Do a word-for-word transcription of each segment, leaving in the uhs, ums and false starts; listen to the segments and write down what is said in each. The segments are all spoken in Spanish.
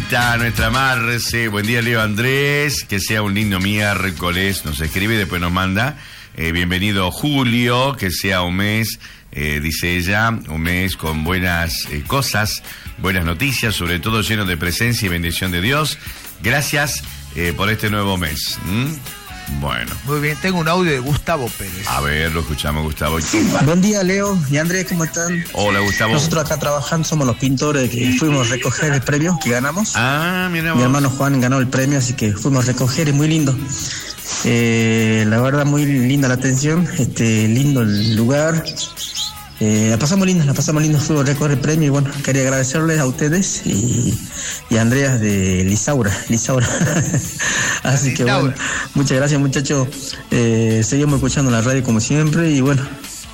Gracielita, nuestra Marce. Buen día, Leo Andrés. Que sea un lindo miércoles. Nos escribe y después nos manda. Eh, bienvenido, Julio. Que sea un mes, eh, dice ella, un mes con buenas eh, cosas, buenas noticias, sobre todo lleno de presencia y bendición de Dios. Gracias eh, por este nuevo mes. ¿Mm? Bueno. Muy bien, tengo un audio de Gustavo Pérez. A ver, lo escuchamos, Gustavo. Buen día, Leo y Andrés, ¿cómo están? Hola, Gustavo. Nosotros acá trabajando somos los pintores que fuimos a recoger el premio que ganamos. Ah, mira vos. Mi hermano Juan ganó el premio, así que fuimos a recoger, es muy lindo. Eh, la verdad, muy linda la atención, este, lindo el lugar. Eh, la pasamos linda, la pasamos linda, fuimos a recoger el premio y bueno, quería agradecerles a ustedes y, y a Andreas de Lisaura, Lisaura. Así que bueno, muchas gracias, muchachos. Eh, seguimos escuchando la radio como siempre y bueno,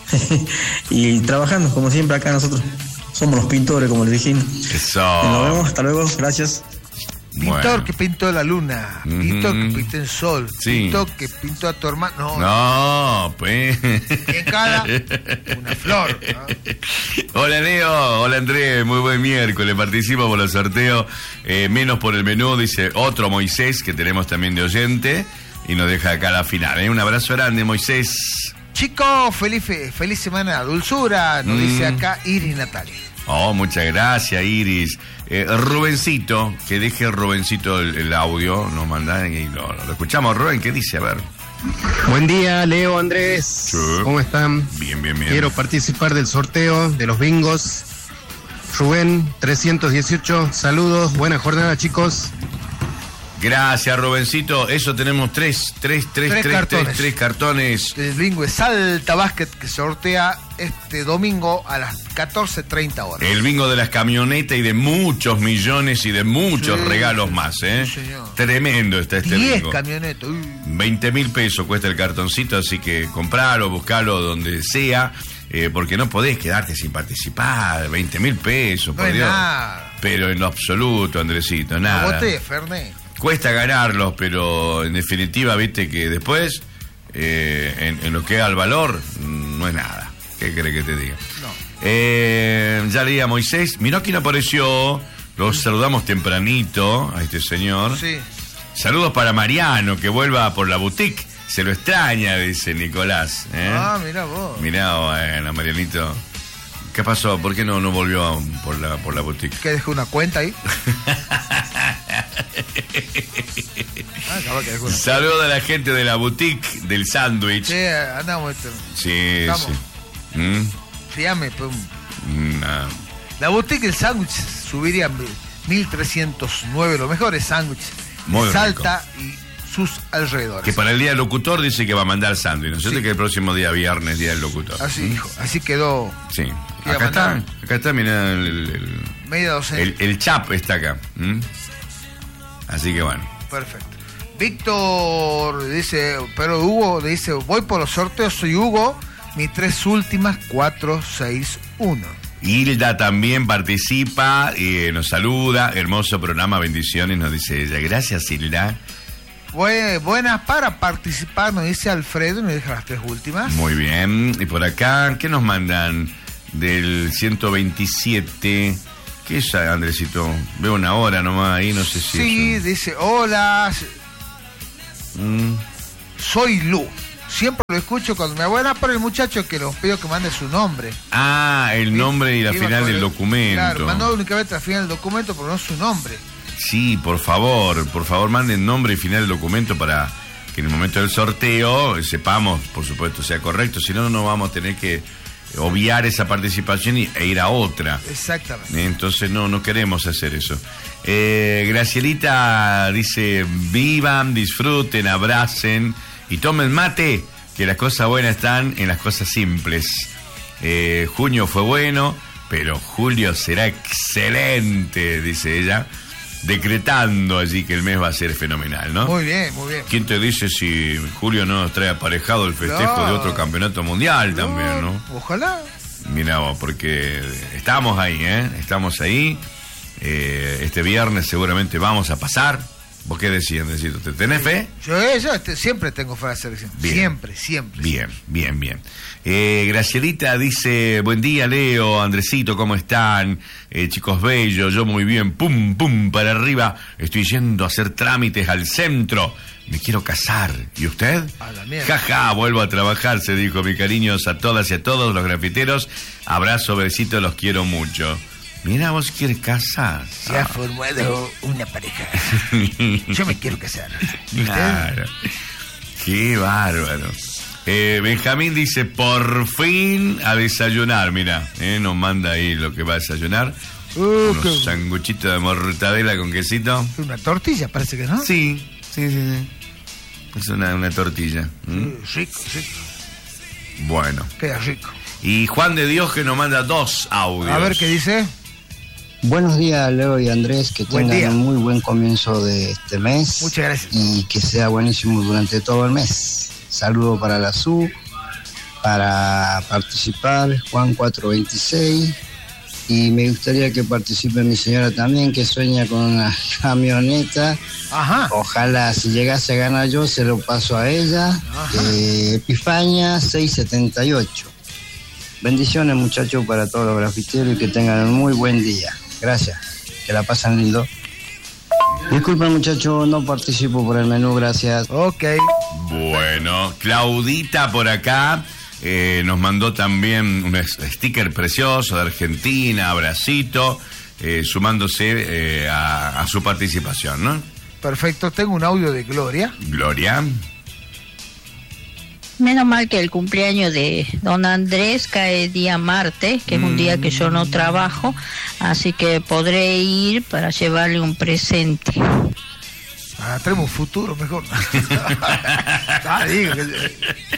y trabajando como siempre acá nosotros. Somos los pintores, como les dijimos. Eso. Nos vemos, hasta luego, gracias. Pintor Bueno. que pintó la luna, Mm-hmm. pintor que pintó el sol, Sí. pintor que pintó a tu hermano. No, No, pues. en cada una flor, ¿no? Hola, Leo. Hola, Andrés. Muy buen miércoles. Participo por el sorteo. Eh, menos por el menú, dice otro Moisés, que tenemos también de oyente. Y nos deja acá la final. ¿eh? Un abrazo grande, Moisés. Chicos, feliz, feliz semana de dulzura, nos Mm. dice acá Iris Natalia. Oh, muchas gracias, Iris. Eh, Rubencito, que deje Rubencito el, el audio, nos mandan y lo, lo escuchamos. Rubén, ¿qué dice? A ver. Buen día, Leo, Andrés. Sí. ¿Cómo están? Bien, bien, bien. Quiero participar del sorteo de los bingos. Rubén, trescientos dieciocho. Saludos, buena jornada, chicos. Gracias, Rubencito. Eso tenemos tres, tres, tres, Tres tres, cartones. tres, tres cartones. El bingo de Salta Basket que sortea este domingo a las catorce treinta horas. El bingo de las camionetas y de muchos millones y de muchos Sí, regalos sí, más, ¿eh? sí, señor. Tremendo está este diez bingo. camionetas. Uy. veinte mil pesos cuesta el cartoncito, así que compralo, buscalo donde sea, eh, porque no podés quedarte sin participar. veinte mil pesos, No por es Dios. nada. Pero en lo absoluto, Andresito, La nada. botella, Fernet. Cuesta ganarlos, pero en definitiva, viste que después, eh, en, en lo que da el valor, no es nada. ¿Qué crees que te diga? No. Eh, ya leía Moisés. Miró quién apareció. Lo saludamos tempranito a este señor. Sí. Saludos para Mariano, que vuelva por la boutique. Se lo extraña, dice Nicolás. ¿eh? Ah, mirá vos. Mirá, bueno, Marianito. ¿Qué pasó? ¿Por qué no, no volvió por la, por la boutique? ¿Que dejó una cuenta ahí? Ah, capaz que dejó una. Saludos a la gente de la boutique del sándwich. Sí, andamos. Este, Sí, Estamos. sí. ¿Mm? fíjame, pues, Mm, ah. la boutique del sándwich subiría mil trescientos nueve, los mejores sándwiches Muy de Salta y sus alrededores. Que para el día del locutor dice que va a mandar sándwich. ¿No es cierto Sí. que el próximo día viernes, día del locutor? Así ¿Mm? dijo, así quedó Sí. ¿Qué iba Acá a está, mandar? acá está, mirá, el, el, media docena. el, el chap está acá. ¿Mm? Así que bueno. Perfecto. Víctor dice, pero Hugo dice, voy por los sorteos, soy Hugo, mis tres últimas, cuatro, seis, uno. Hilda también participa y nos saluda. Hermoso programa, bendiciones, nos dice ella. Gracias, Hilda. Bue- buenas para participar, nos dice Alfredo, y nos deja las tres últimas. Muy bien. Y por acá, ¿qué nos mandan? Del ciento veintisiete. ¿Qué es, Andresito? Veo una hora nomás ahí, no sé si... Sí, eso- dice, hola, Mm. soy Lu. Siempre lo escucho cuando me abuela por el muchacho que nos pidió que mande su nombre. Ah, el nombre y la Iba final con del el- documento. Claro, mandó únicamente la final del documento, pero no su nombre. Sí, por favor, por favor manden nombre y final del documento para que en el momento del sorteo sepamos, por supuesto, sea correcto, si no, no vamos a tener que obviar esa participación y, e ir a otra. Exactamente. Entonces no, no queremos hacer eso. Eh, Gracielita dice, vivan, disfruten, abracen y tomen mate, que las cosas buenas están en las cosas simples. Eh, junio fue bueno, pero julio será excelente, dice ella, decretando allí que el mes va a ser fenomenal, ¿no? Muy bien, muy bien. ¿Quién te dice si julio no nos trae aparejado el festejo No. de otro campeonato mundial también, ¿no? Ojalá. Mirá vos, porque estamos ahí, ¿eh? Estamos ahí. Eh, este viernes seguramente vamos a pasar. ¿Vos qué decís, Andresito? ¿Te tenés fe? Yo, yo este, siempre tengo fe a la selección. Bien. Siempre, siempre. Bien, bien, bien. Eh, Gracielita dice, buen día, Leo, Andresito, ¿cómo están? Eh, chicos bellos, yo muy bien, pum, pum, para arriba. Estoy yendo a hacer trámites al centro. Me quiero casar. ¿Y usted? A la mierda. Jaja, vuelvo a trabajar, se dijo. Mi cariños a todas y a todos los grafiteros. Abrazo, besito, los quiero mucho. Mira, vos quieres casar. Se ha formado una pareja. Yo me quiero casar. ¿Y usted? Claro. Qué bárbaro. Eh, Benjamín dice, por fin a desayunar. Mira, eh, nos manda ahí lo que va a desayunar. Uh, Unos qué... sanguchitos de mortadela con quesito. Una tortilla, parece que no. Sí, sí, sí, sí. Es una, una tortilla. ¿Mm? Rico, rico. Bueno. Queda rico. Y Juan de Dios que nos manda dos audios. A ver qué dice. Buenos días, Leo y Andrés, que Buen tengan día. un muy buen comienzo de este mes. Muchas gracias. Y que sea buenísimo durante todo el mes. Saludo para la S U, para participar, Juan cuatro veintiséis. Y me gustaría que participe mi señora también, que sueña con una camioneta. Ajá. Ojalá si llegase a ganar yo, se lo paso a ella. Eh, Epifanía seiscientos setenta y ocho. Bendiciones, muchachos, para todos los grafiteros y que tengan un muy buen día. Gracias, que la pasan lindo. Disculpen, muchachos, no participo por el menú, gracias. Ok. Bueno, Claudita por acá eh, nos mandó también un sticker precioso de Argentina, abracito, eh, sumándose eh, a, a su participación, ¿no? Perfecto, tengo un audio de Gloria. Gloria. Menos mal que el cumpleaños de don Andrés cae día martes, que es un día que yo no trabajo, así que podré ir para llevarle un presente. Ah, tenemos un futuro mejor. Ah, digo que...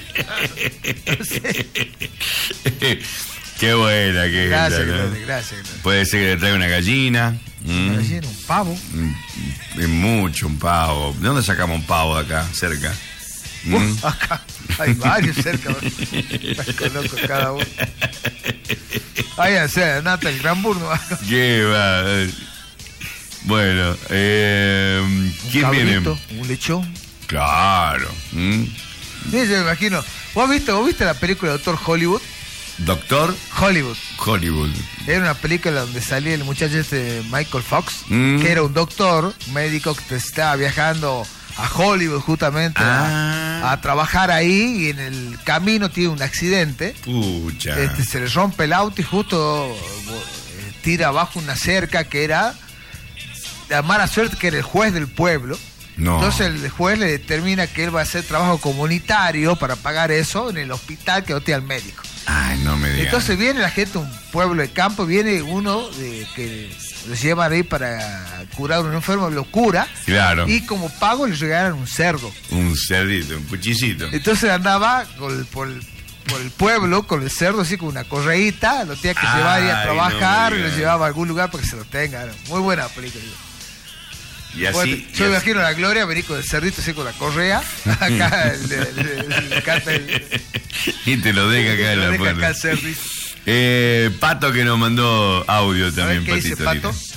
Qué buena, qué Gracias, linda, ¿no? Gloria, gracias, Gloria. Puede ser que le traiga una gallina. Una mm, gallina, un pavo. mm, mucho, un pavo. ¿De dónde sacamos un pavo de acá, cerca? Mm. Uh, acá hay varios cerca. Están loco cada uno. Ahí hace Nata el Gran Burno. Qué va. Bueno, eh, ¿quién Un viene? cabrito, un lechón. Claro. ¿Mm? Sí, yo me imagino. ¿Vos viste, ¿Vos viste la película Doctor Hollywood? Doctor Hollywood. Hollywood. Era una película donde salía el muchacho este Michael Fox, Mm. que era un doctor, un médico que estaba viajando a Hollywood justamente Ah. a, a trabajar ahí, y en el camino tiene un accidente. Pucha. Este, se le rompe el auto y justo eh, tira abajo una cerca que era la mala suerte, que era el juez del pueblo. No. Entonces el juez le determina que él va a hacer trabajo comunitario para pagar eso en el hospital que no tiene al médico. Ay, no me digas. Entonces viene la gente, un pueblo de campo, viene uno de, que los llevan ahí para curar a un enfermo, lo cura. Claro. Y como pago le regalan un cerdo. Un cerdito, un cuchicito. Entonces andaba con el- por, el, por el pueblo con el cerdo así con una correíta, lo tenía que Ay, llevar ahí a trabajar no me y lo digas. llevaba a algún lugar para que se lo tenga. Era muy buena película. Y así. Bueno, y yo me así- imagino a la Gloria venir con el cerdito así con la correa. Acá el, el, el- el canta el- y te lo deja acá en lo la deja acá puerta. el cerdito. Eh, Pato que nos mandó audio A ver también, qué dice Patito. Pato. Lira.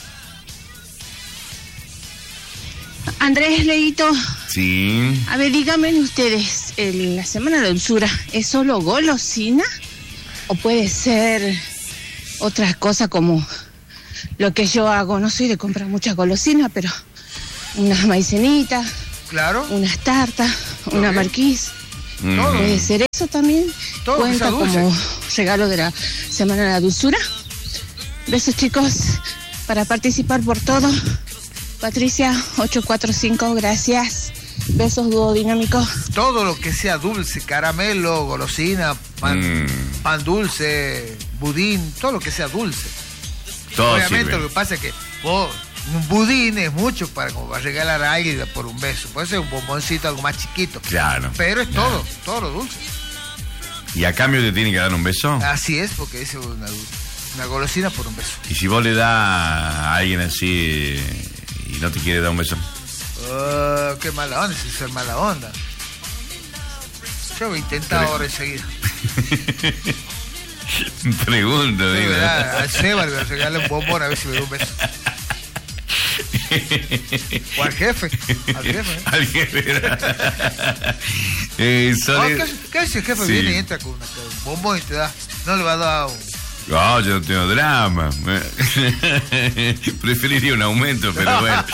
Andrés, Leito, Sí. a ver, díganme ustedes, el- la semana de dulzura, ¿es solo golosina? ¿O puede ser otra cosa como lo que yo hago? No soy de comprar muchas golosinas, pero unas maicenitas, Claro. unas tartas, una bien. marquís. Mm. ¿Puede ser eso también? Todo que ¿Cuenta sea dulce. como regalo de la semana de la dulzura? Besos, chicos, para participar por todo. Patricia, ocho cuatro cinco, gracias. Besos, dúo dinámico. Todo lo que sea dulce, caramelo, golosina, pan, Mm. pan dulce, budín, todo lo que sea dulce. Todo Obviamente sirve. lo que pasa es que vos, un budín es mucho para como para regalar a alguien por un beso. Puede ser un bomboncito, algo más chiquito. Claro. Pero es Claro. todo, todo lo dulce. ¿Y a cambio te tiene que dar un beso? Así es, porque es una, una golosina por un beso. Y si vos le das a alguien así y no te quiere dar un beso. Ah, qué mala onda, es ser mala onda. Yo voy a intentar Pero- ahora enseguida. Pregunto, Sí, digo. ¿verdad? Al Seba le voy a regalar un bombón a ver si me da un beso. O al jefe. Al jefe. Al jefe. eh, Soledad... No, ¿qué, ¿Qué si el jefe Sí. viene y entra con una- con un bombón y te da? No le va a dar un... No, yo no tengo drama. Preferiría un aumento, pero bueno.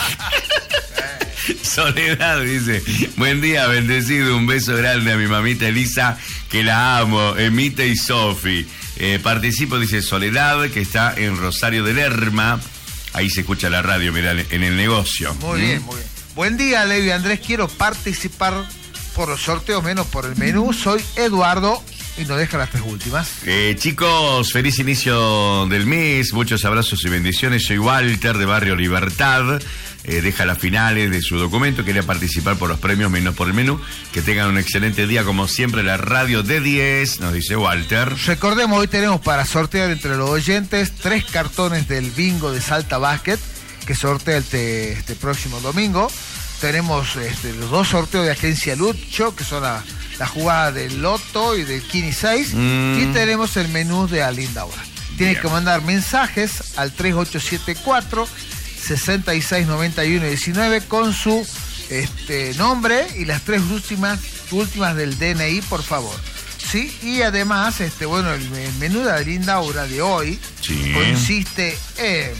Soledad dice: buen día, bendecido, un beso grande a mi mamita Elisa, que la amo, Emita y Sofi. Eh, participo, dice Soledad, que está en Rosario de Lerma. Ahí se escucha la radio, mira, en el negocio. Muy ¿Mm? bien, muy bien. Buen día, Levi Andrés. Quiero participar por los sorteos, menos por el menú. Soy Eduardo y nos deja las tres últimas. Eh, chicos, feliz inicio del mes, muchos abrazos y bendiciones. Soy Walter de Barrio Libertad. Eh, deja las finales de su documento, quería participar por los premios menos por el menú. Que tengan un excelente día, como siempre, la radio de diez, nos dice Walter. Recordemos, hoy tenemos para sortear entre los oyentes tres cartones del bingo de Salta Basket, que sortea este, este próximo domingo. Tenemos este, los dos sorteos de Agencia Lucho, que son la, la jugada del Loto y del Kini seis. Mm. Y tenemos el menú de Alindaura. Tienen Bien. que mandar mensajes al tres ocho siete cuatro, seis seis nueve uno uno nueve con su este, nombre y las tres últimas, últimas del D N I, por favor. Sí, y además, este, bueno, el, el menú de Alindaura de hoy Sí. consiste en,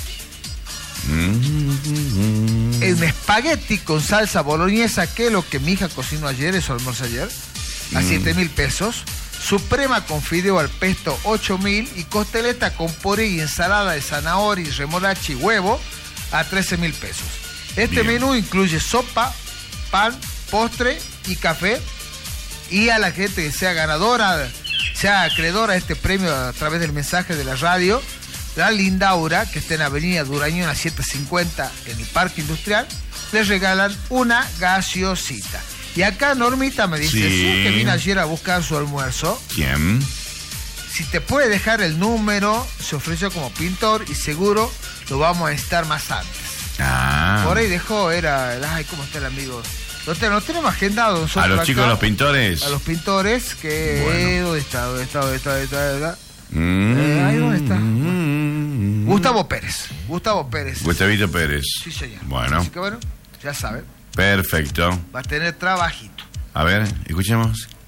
Mm. en un espagueti con salsa boloñesa, que es lo que mi hija cocinó ayer, eso almorzó ayer, a Mm. siete mil pesos. Suprema con fideo al pesto, ocho mil. Y costeleta con puré y ensalada de zanahoria y remolacha y huevo, a trece mil pesos. Este Bien. menú incluye sopa, pan, postre y café. Y a la gente que sea ganadora, sea acreedora a este premio a través del mensaje de la radio, la Lindaura, que está en Avenida Durañona setecientos cincuenta en el Parque Industrial, les regalan una gaseosita. Y acá Normita me dice, Sí. sí, que vino ayer a buscar su almuerzo. ¿Quién? Si te puede dejar el número, se ofreció como pintor y seguro lo vamos a necesitar más antes. Ah. Por ahí dejó, era, ay, ¿cómo está el amigo? Lo, te- lo tenemos agendado nosotros A los acá, chicos, los pintores. a los pintores, que... Bueno. ¿Dónde está? ¿Dónde está? ¿Dónde está? ¿Dónde está? ¿Dónde está? Mm. Eh, ahí dónde está. Mm. Gustavo Pérez. Gustavo Pérez. Gustavito Pérez. Sí, señor. Bueno, Así que bueno, ya saben, perfecto. va a tener trabajito. A ver, escuchemos.